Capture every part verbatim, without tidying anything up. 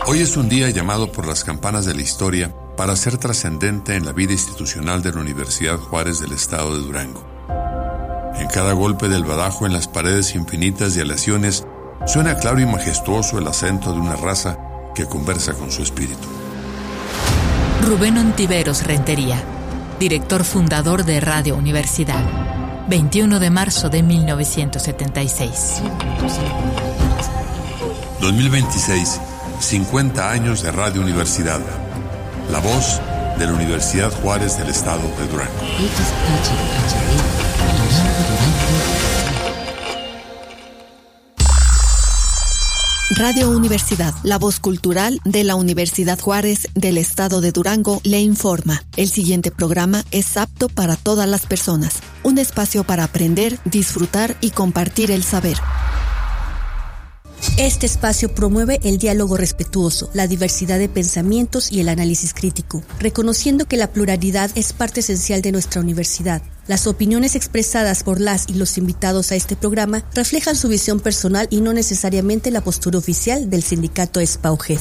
Hoy es un día llamado por las campanas de la historia para ser trascendente en la vida institucional de la Universidad Juárez del Estado de Durango. En cada golpe del badajo en las paredes infinitas de aleaciones suena claro y majestuoso el acento de una raza que conversa con su espíritu. Rubén Ontiveros Rentería, director fundador de Radio Universidad, veintiuno de marzo de mil novecientos setenta y seis. dos mil veintiséis, cincuenta años de Radio Universidad, la voz de la Universidad Juárez del Estado de Durango. Radio Universidad, la voz cultural de la Universidad Juárez del Estado de Durango, le informa. El siguiente programa es apto para todas las personas. Un espacio para aprender, disfrutar y compartir el saber. Este espacio promueve el diálogo respetuoso, la diversidad de pensamientos y el análisis crítico, reconociendo que la pluralidad es parte esencial de nuestra universidad. Las opiniones expresadas por las y los invitados a este programa reflejan su visión personal y no necesariamente la postura oficial del sindicato SPAUJED.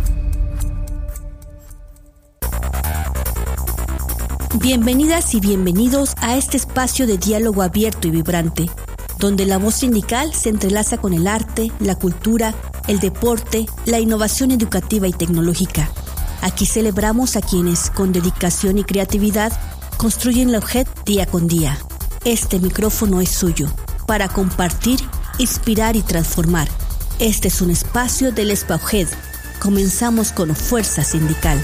Bienvenidas y bienvenidos a este espacio de diálogo abierto y vibrante, donde la voz sindical se entrelaza con el arte, la cultura, el deporte, la innovación educativa y tecnológica. Aquí celebramos a quienes, con dedicación y creatividad, construyen la U J E D día con día. Este micrófono es suyo, para compartir, inspirar y transformar. Este es un espacio del SPAUJED. Comenzamos con Fuerza Sindical.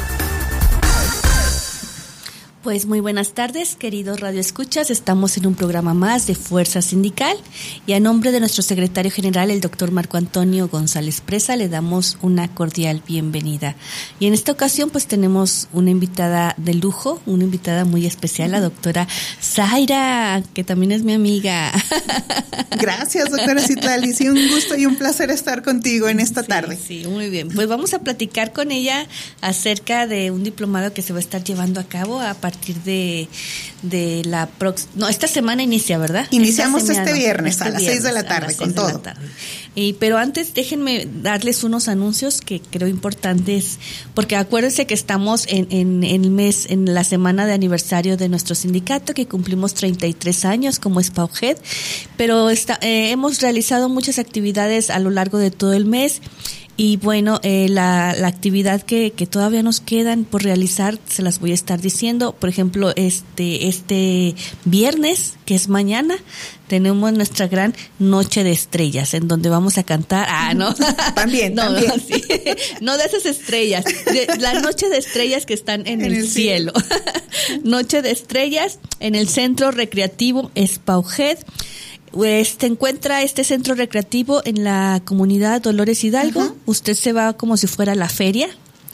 Pues muy buenas tardes, queridos radioescuchas. Estamos en un programa más de Fuerza Sindical y a nombre de nuestro secretario general, el doctor Marco Antonio González Presa, le damos una cordial bienvenida. Y en esta ocasión pues tenemos una invitada de lujo, una invitada muy especial, la doctora Zaira, que también es mi amiga. Gracias, doctora Citlali. Sí, un gusto y un placer estar contigo en esta sí, tarde. Sí, muy bien. Pues vamos a platicar con ella acerca de un diplomado que se va a estar llevando a cabo a partir A partir de, de la próxima... No, esta semana inicia, ¿verdad? Iniciamos semana, este viernes este a las seis de la tarde, con todo. Y, pero antes déjenme darles unos anuncios que creo importantes, porque acuérdense que estamos en, en, en el mes, en la semana de aniversario de nuestro sindicato, que cumplimos treinta y tres años como SPAUJED, pero está, eh, hemos realizado muchas actividades a lo largo de todo el mes. Y bueno, eh, la, la actividad que, que todavía nos quedan por realizar, se las voy a estar diciendo. Por ejemplo, este este viernes, que es mañana, tenemos nuestra gran Noche de Estrellas, en donde vamos a cantar. Ah, no. También, no, también. No, sí. No de esas estrellas, de la Noche de Estrellas que están en, en el, el cielo. cielo. Noche de Estrellas en el Centro Recreativo SPAUJED. Pues se encuentra este centro recreativo en la comunidad Dolores Hidalgo. Uh-huh. Usted se va como si fuera a la feria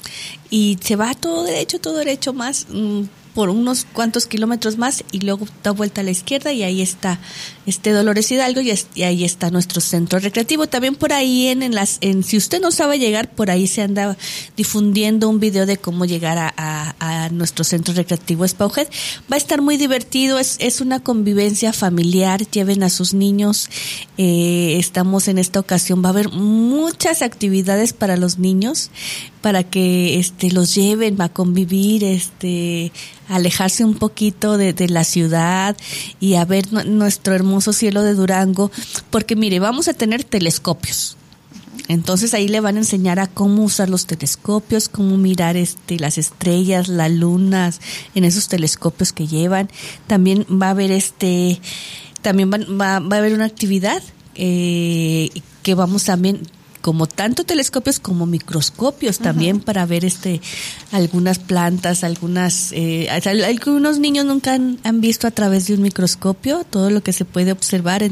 y se va todo derecho, todo derecho más mmm, por unos cuantos kilómetros más y luego da vuelta a la izquierda y ahí está este Dolores Hidalgo y, es, y ahí está nuestro centro recreativo. También por ahí en, en las, en, si usted no sabe llegar, por ahí se anda difundiendo un video de cómo llegar a, a, a nuestro centro recreativo SPAUJED. Va a estar muy divertido, es, es una convivencia familiar, lleven a sus niños. Eh, estamos en esta ocasión, va a haber muchas actividades para los niños, para que este los lleven a convivir, este alejarse un poquito de, de la ciudad y a ver n- nuestro hermoso cielo de Durango, porque mire, vamos a tener telescopios. Entonces ahí le van a enseñar a cómo usar los telescopios, cómo mirar este las estrellas, las lunas en esos telescopios que llevan. También va a haber este también va, va, va a haber una actividad eh, que vamos también como tanto telescopios como microscopios también, uh-huh, para ver este algunas plantas, algunas eh, algunos niños nunca han, han visto a través de un microscopio todo lo que se puede observar en